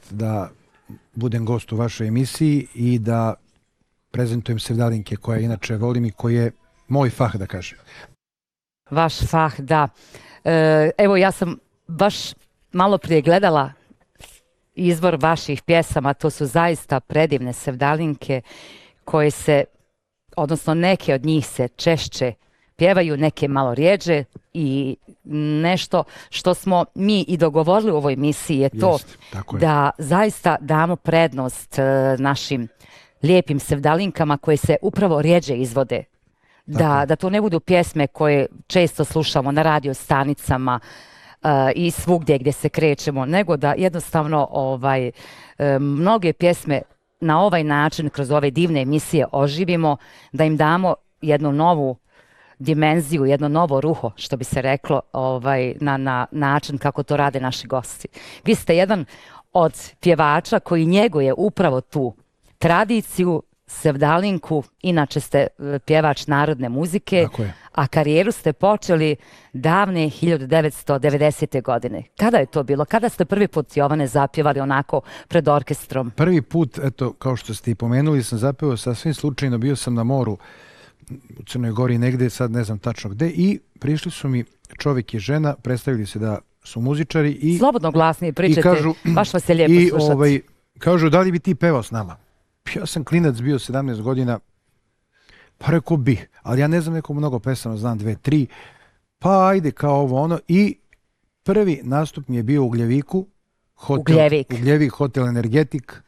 da budem gost u vašoj emisiji i da prezentujem sevdalinke koje inače volim i koje je moj fah, da kažem. Vaš fah, da. Evo, ja sam baš malo prije gledala izvor vaših pjesama, to su zaista predivne sevdalinke koje se, odnosno neke od njih se češće pjevaju, neke malo rijeđe i nešto što smo mi i dogovorili u ovoj emisiji je to da zaista damo prednost našim lijepim sevdalinkama koje se upravo rijeđe izvode. Da to ne budu pjesme koje često slušamo na radio stanicama i svugdje gdje se krećemo, nego da jednostavno mnoge pjesme na ovaj način, kroz ove divne emisije oživimo, da im damo jednu novu dimenziju, jedno novo ruho, što bi se reklo, na način kako to rade naši gosti. Vi ste jedan od pjevača koji njeguje upravo tu tradiciju, sevdalinku, inače ste pjevač narodne muzike, a karijeru ste počeli davne 1990. godine. Kada je to bilo? Kada ste prvi put, Jovane, zapjevali onako pred orkestrom? Prvi put, eto, kao što ste i pomenuli, sam zapjevao sasvim slučajno, bio sam na moru u Crnoj Gori negde, sad ne znam tačno gde, i prišli su mi čovjek i žena, predstavili se da su muzičari i... Slobodno glasnije pričajte, baš vas je lijepo slušati. Kažu, da li bi ti pevao s nama? Ja sam klinac, bio 17 godina, pa rekao bih, ali ja ne znam neko mnogo pesama, znam 2-3, pa ajde kao ovo ono. I prvi nastup mi je bio u Ugljeviku, Ugljevik, hotel Energetik,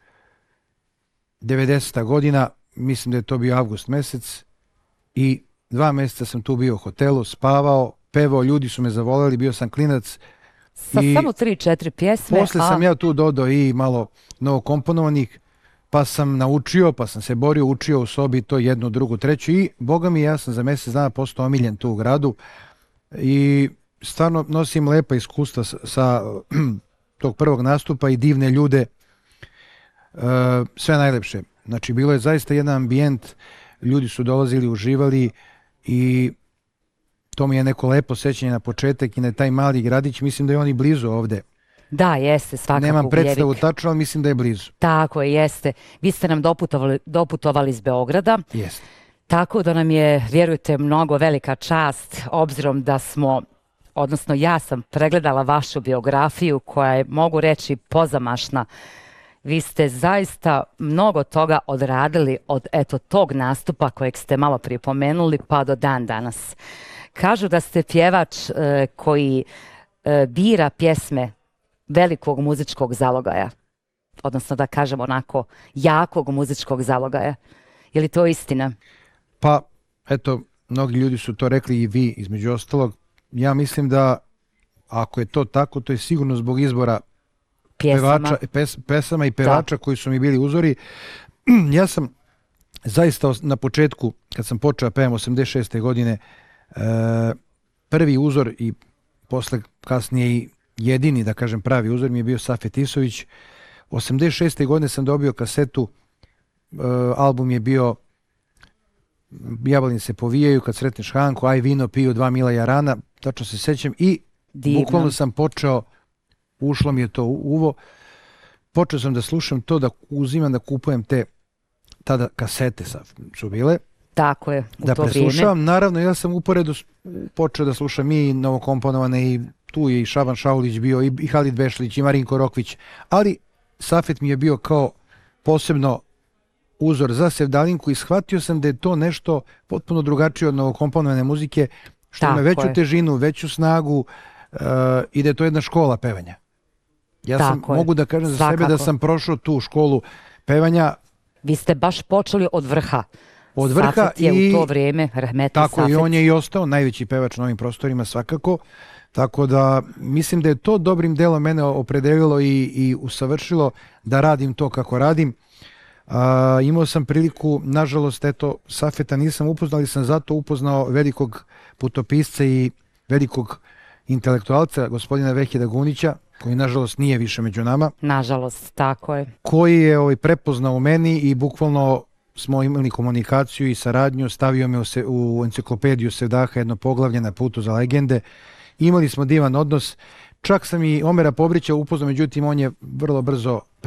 90. godina, mislim da je to bio avgust mjesec, i 2 mjeseca sam tu bio u hotelu, spavao, pevao, ljudi su me zavoleli, bio sam klinac. Sa samo 3-4 pjesme. Posle sam ja tu dodao i malo novokomponovanih, pa sam naučio, pa sam se borio, učio u sobi to jednu, drugu, treću i boga mi, ja sam za mjesec dana postao omiljen tu u gradu i stvarno nosim lepa iskustva sa tog prvog nastupa i divne ljude, sve najlepše. Znači, bilo je zaista jedan ambijent, ljudi su dolazili, uživali i to mi je neko lepo sećanje na početak i na taj mali gradić, mislim da je on i blizu ovde. Da, jeste, svakako. Nemam predstavu tačno, ali mislim da je blizu. Tako je, jeste. Vi ste nam doputovali iz Beograda. Jeste. Tako da nam je, vjerujte, mnogo velika čast, obzirom da smo, odnosno ja sam pregledala vašu biografiju koja je, mogu reći, pozamašna. Vi ste zaista mnogo toga odradili od tog nastupa kojeg ste malo prije pomenuli pa do dan danas. Kažu da ste pjevač koji bira pjesme velikog muzičkog zalogaja, odnosno da kažem onako jakog muzičkog zalogaja. Je li to istina? Pa, eto, mnogi ljudi su to rekli i vi između ostalog. Ja mislim da ako je to tako, to je sigurno zbog izbora pesama i pevača koji su mi bili uzori. Ja sam zaista na početku, kad sam počeo pevam 86. godine, prvi uzor i posle kasnije i jedini, da kažem, pravi uzor mi je bio Safet Isović. 86. godine sam dobio kasetu, album je bio Jablani se povijaju, Kad sretneš Hanku, Aj vino piju, Dva mila jarana, tačno se sećam i bukvalno sam počeo, ušlo mi je to uvo, počeo sam da slušam to, da uzimam, da kupujem te tada kasete su bile. Tako je, u da to vrijeme. Da preslušavam, naravno ja sam uporedo počeo da slušam i novokomponovane i tu je i Šaban Šaulić bio, i Halid Bešlić, i Marinko Rokvić, ali Safet mi je bio kao posebno uzor za sevdalinku i shvatio sam da je to nešto potpuno drugačije od novokomponovane muzike, što ima veću težinu, veću snagu i da je to jedna škola pevanja. Ja sam, mogu da kažem za sebe da sam prošao tu školu pevanja. Vi ste baš počeli od vrha. Od vrha Safet je u to vrijeme, rahmetli Safet. Tako i on je i ostao najveći pevač na ovim prostorima svakako. Tako da mislim da je to dobrim delom mene opredelilo i usavršilo da radim to kako radim. Imao sam priliku, nažalost, eto, Safeta nisam upoznao, ali sam zato upoznao velikog putopisca i velikog intelektualca, gospodina Vehida Gunića, koji nažalost nije više među nama. Nažalost, tako je. Koji je prepoznao u meni i bukvalno smo imali komunikaciju i saradnju, stavio me u enciklopediju Sevdaha, jedno poglavlje na putu za legende. Imali smo divan odnos, čak sam i Omera Pobrića upoznao, međutim on je vrlo brzo